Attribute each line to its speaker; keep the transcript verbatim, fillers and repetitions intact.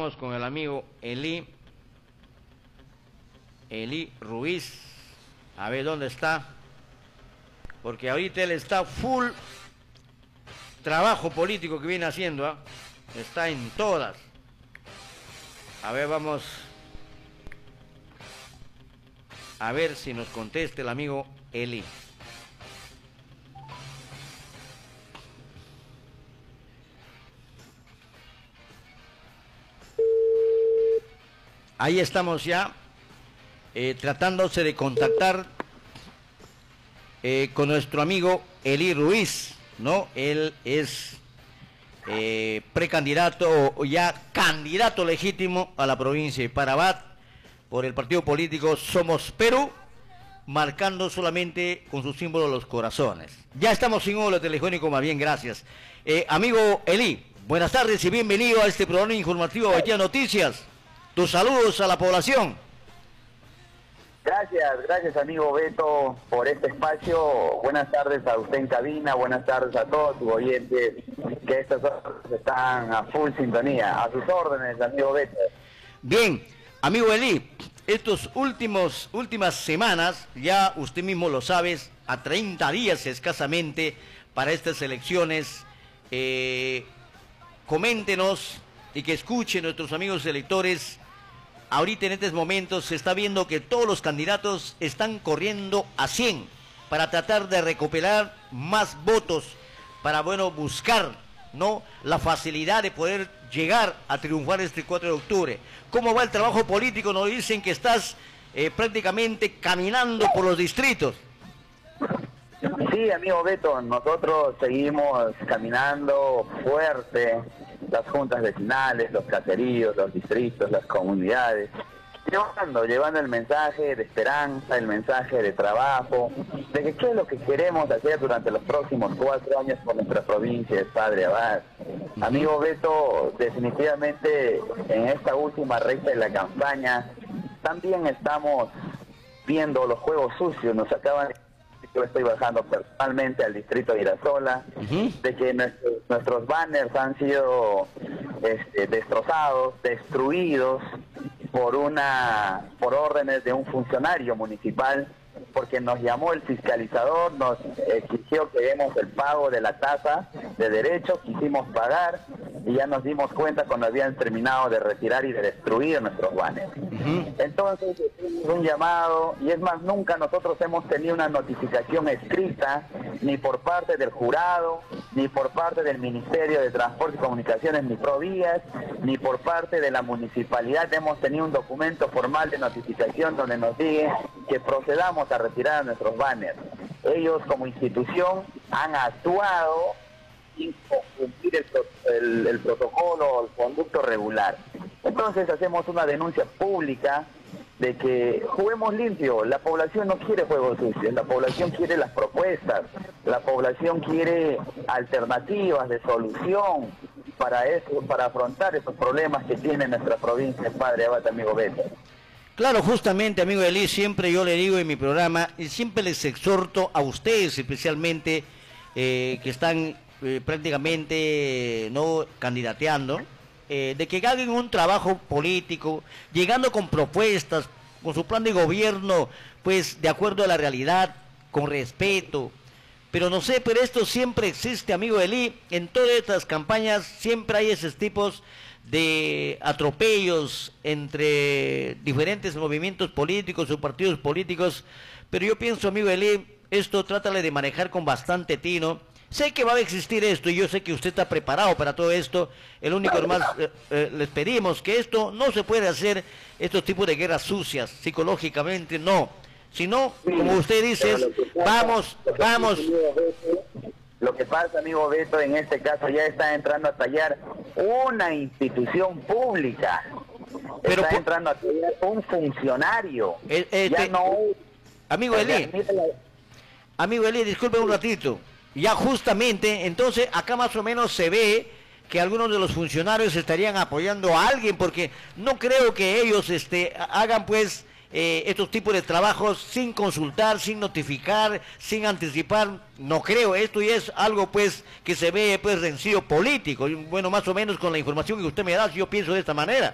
Speaker 1: vamos con el amigo Eli, Eli Ruiz, a ver dónde está, porque ahorita él está full trabajo político que viene haciendo, ¿eh? Está en todas. A ver, vamos a ver si nos contesta el amigo Eli. Ahí estamos ya, eh, tratándose de contactar eh, con nuestro amigo Eli Ruiz, ¿no? Él es eh, precandidato o ya candidato legítimo a la provincia de Parabat por el partido político Somos Perú, marcando solamente con su símbolo los corazones. Ya estamos sin holo telefónico, más bien, gracias. Eh, amigo Eli, buenas tardes y bienvenido a este programa informativo Haitian Noticias. Tus saludos a la población.
Speaker 2: Gracias, gracias amigo Beto por este espacio. Buenas tardes a usted en cabina, buenas tardes a todos sus oyentes que estas horas están a full sintonía. A sus órdenes, amigo Beto.
Speaker 1: Bien, amigo Eli, estos últimos últimas semanas, ya usted mismo lo sabe, a treinta días escasamente para estas elecciones, eh, coméntenos y que escuchen nuestros amigos electores. Ahorita en estos momentos se está viendo que todos los candidatos están corriendo a cien para tratar de recuperar más votos, para, bueno, buscar, ¿no?, la facilidad de poder llegar a triunfar este cuatro de octubre. ¿Cómo va el trabajo político? Nos dicen que estás eh, prácticamente caminando por los distritos.
Speaker 2: Sí, amigo Beto, nosotros seguimos caminando fuerte, las juntas vecinales, los caseríos, los distritos, las comunidades, llevando, llevando el mensaje de esperanza, el mensaje de trabajo, de que qué es lo que queremos hacer durante los próximos cuatro años por nuestra provincia de Padre Abad. Amigo Beto, definitivamente en esta última recta de la campaña también estamos viendo los juegos sucios. Nos acaban de... Yo estoy bajando personalmente al distrito de Irasola, uh-huh. de que nuestros, nuestros banners han sido este, destrozados, destruidos por una por órdenes de un funcionario municipal, porque nos llamó el fiscalizador, nos exigió que demos el pago de la tasa de derechos, quisimos pagar y ya nos dimos cuenta cuando habían terminado de retirar y de destruir nuestros banners. Uh-huh. Entonces, es un llamado, y es más, nunca nosotros hemos tenido una notificación escrita, ni por parte del jurado, ni por parte del Ministerio de Transporte y Comunicaciones, ni Provías, ni por parte de la municipalidad hemos tenido un documento formal de notificación donde nos dice que procedamos a retirar nuestros banners. Ellos como institución han actuado sin cumplir el, el, el protocolo o el conducto regular. Entonces hacemos una denuncia pública de que juguemos limpio. La población no quiere juegos sucios, la población quiere las propuestas, la población quiere alternativas de solución para eso, para afrontar esos problemas que tiene nuestra provincia, Padre Abad, amigo Beto.
Speaker 1: Claro, justamente, amigo Eli, siempre yo le digo en mi programa, y siempre les exhorto a ustedes especialmente, eh, que están eh, prácticamente no candidateando, eh, de que hagan un trabajo político, llegando con propuestas, con su plan de gobierno, pues de acuerdo a la realidad, con respeto. Pero no sé, pero esto siempre existe, amigo Eli, en todas estas campañas siempre hay esos tipos de atropellos entre diferentes movimientos políticos o partidos políticos, pero yo pienso, amigo Eli, esto trátale de manejar con bastante tino. Sé que va a existir esto y yo sé que usted está preparado para todo esto. El único más eh, eh, les pedimos que esto no se puede hacer, estos tipos de guerras sucias, psicológicamente no, sino, como usted dice, vamos, vamos.
Speaker 2: Lo que pasa, amigo Beto, en este caso ya está entrando a tallar una institución pública. Pero está entrando a tallar un funcionario.
Speaker 1: Eh, eh,
Speaker 2: ya
Speaker 1: te,
Speaker 2: no...
Speaker 1: Amigo Eli, amigo Eli, disculpe un ratito. Ya justamente, entonces, acá más o menos se ve que algunos de los funcionarios estarían apoyando a alguien, porque no creo que ellos este, hagan, pues, Eh, estos tipos de trabajos sin consultar, sin notificar, sin anticipar. No creo, esto ya es algo pues que se ve pues rencillo político. Bueno, más o menos con la información que usted me da, yo pienso de esta manera.